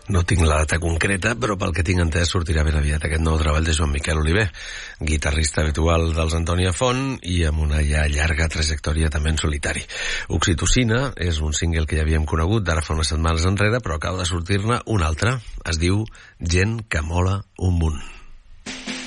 No tinc la data concreta, però pel que tinc entès sortirà ben aviat aquest nou treball de Joan Miquel Oliver, guitarrista habitual dels Antònia Font i amb una ja llarga trajectòria també en solitari. Oxitocina és un single que ja havíem conegut d'ara fa unes setmanes enrere, però acaba de sortir-ne un altre. Es diu Gent que mola un munt.